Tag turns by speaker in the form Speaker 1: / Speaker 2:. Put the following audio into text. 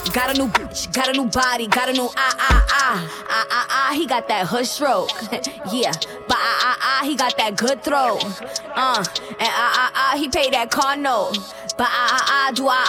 Speaker 1: got a new bitch, got a new body, got a new he got that hood stroke, yeah, but he got that good throw, and he paid that car note, but do